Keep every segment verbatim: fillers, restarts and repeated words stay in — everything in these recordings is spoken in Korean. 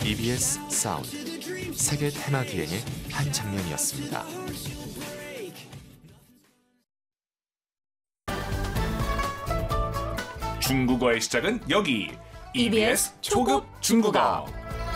이비에스 사운드 세계 테마 기행의 한 장면이었습니다. 중국어의 시작은 여기 이비에스 초급 중국어.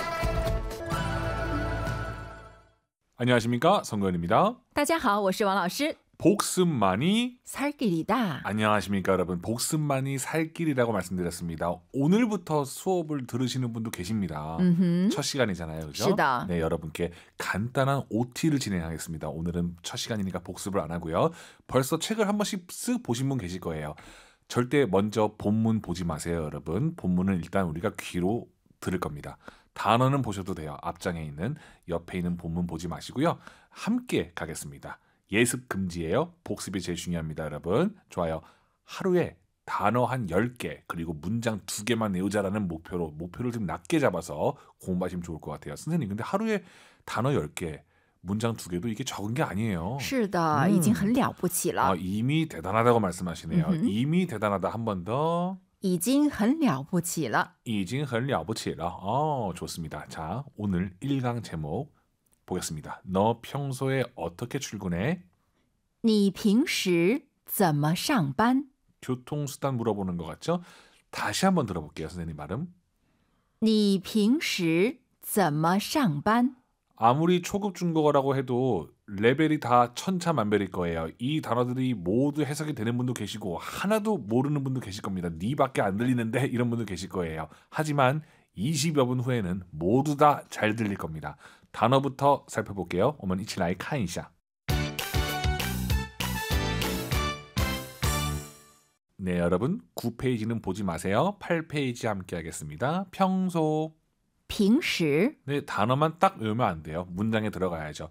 안녕하십니까, 성근입니다. 大家好，我是王老师。 복습만이 살길이다. 안녕하십니까 여러분. 복습만이 살길이라고 말씀드렸습니다. 오늘부터 수업을 들으시는 분도 계십니다. 음흠. 첫 시간이잖아요, 그죠? 是的。 네, 여러분께 간단한 오티를 진행하겠습니다. 오늘은 첫 시간이니까 복습을 안 하고요. 벌써 책을 한 번씩 쓱 보신 분 계실 거예요. 절대 먼저 본문 보지 마세요, 여러분. 본문은 일단 우리가 귀로 들을 겁니다. 단어는 보셔도 돼요. 앞장에 있는, 옆에 있는 본문 보지 마시고요. 함께 가겠습니다. 예습 금지예요. 복습이 제일 중요합니다, 여러분. 좋아요. 하루에 단어 한 열 개 그리고 문장 두 개만 외우자라는 목표로 목표를 좀 낮게 잡아서 공부하시면 좋을 것 같아요. 선생님, 근데 하루에 단어 열 개, 문장 두 개도 이게 적은 게 아니에요. 是的，已经很了不起了。 아, 이미 대단하다고 말씀하시네요. 음흠. 이미 대단하다. 한 번 더. 已经很了不起了。 已经很了不起了. 어, 좋습니다. 자, 오늘 일 강 제목 보겠습니다. 너 평소에 어떻게 출근해? 你平时怎么上班？ 교통수단 물어보는 것 같죠? 다시 한번 들어볼게요, 선생님 발음. 你平时怎么上班？ 아무리 초급 중국어라고 해도 레벨이 다 천차만별일 거예요. 이 단어들이 모두 해석이 되는 분도 계시고 하나도 모르는 분도 계실 겁니다. 니밖에 안 들리는데 이런 분도 계실 거예요. 하지만 이십여 분 후에는 모두 다 잘 들릴 겁니다. 단어부터 살펴볼게요. 我们一起来看一下. 네, 여러분. 구 페이지는 보지 마세요. 팔 페이지 함께 하겠습니다. 평소. 平时 네, 단어만 딱 외우면 안 돼요. 문장에 들어가야죠.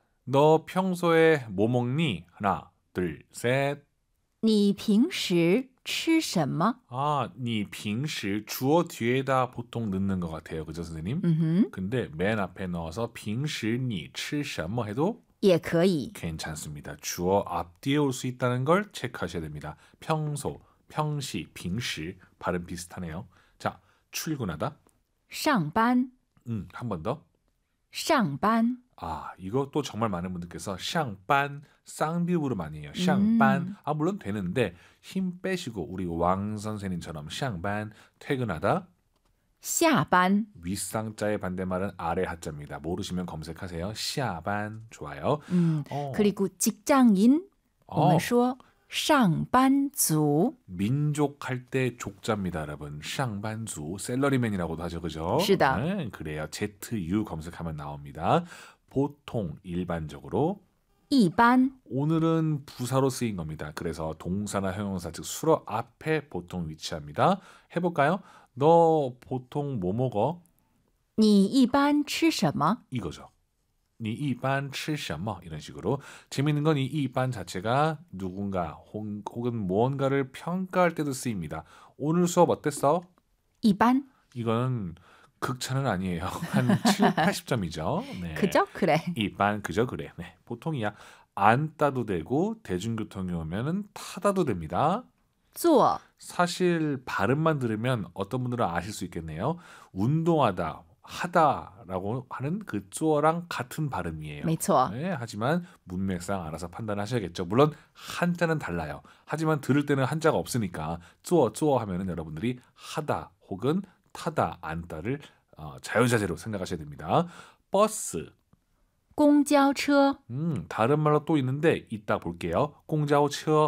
너 평소에 뭐 먹니? 하나, 둘, 셋. 你平时吃什么？ 아, 니 빙시 주어 뒤에다 보통 넣는 것 같아요. 그죠, 선생님? 嗯哼， 근데 맨 앞에 넣어서 빙시 니吃什么 해도 也可以。 괜찮습니다. 주어 앞뒤에 올 수 있다는 걸 체크하셔야 됩니다. 평소, 평시, 빙시 발음 비슷하네요. 자, 출근하다. 上班， 음, 한 번 더. 上班， 아, 이것도 정말 많은 분들께서 샹반, 쌍비읍으로 많이 해요. 샹반. 음. 아, 물론 되는데 힘 빼시고 우리 왕 선생님처럼 샹반, 퇴근하다. 下班， 윗상자의 반대말은 아래 하자입니다. 모르시면 검색하세요. 샤반. 좋아요. 음, 어, 그리고 직장인， 我 어, 们说上班族。 민족 할 때 족자입니다, 여러분. 샹반주, 셀러리맨이라고도 하죠, 그죠? 시다. 네, 그래요. 제이유 검색하면 나옵니다. 보통, 일반적으로. 一般， 오늘은 부사로 쓰인 겁니다. 그래서 동사나 형용사 즉 수로 앞에 보통 위치합니다. 해볼까요? 너 보통 뭐 먹어? 你一般吃什么？ 이거죠. 니 이반 吃什么 이런 식으로. 재밌는 건 이 이반 자체가 누군가 혹, 혹은 무언가를 평가할 때도 쓰입니다. 오늘 수업 어땠어? 一般， 이건 극찬은 아니에요. 한 칠, 팔십 점이죠. 네. 그죠? 그래. 이반 그저 그래. 네, 보통이야. 안 따도 되고 대중교통이 오면은 타다도 됩니다. 做 사실 발음만 들으면 어떤 분들은 아실 수 있겠네요. 운동하다, 하다라고 하는 그 쪼어랑 같은 발음이에요. 没错。 네, 하지만 문맥상 알아서 판단하셔야겠죠. 물론 한자는 달라요. 하지만 들을 때는 한자가 없으니까 쪼어 쪼어 하면은 여러분들이 하다 혹은 타다, 안다를 어, 자유자재로 생각하셔야 됩니다. 버스. 公交车， 음, 다른 말로 또 있는데 이따 볼게요. 공자오처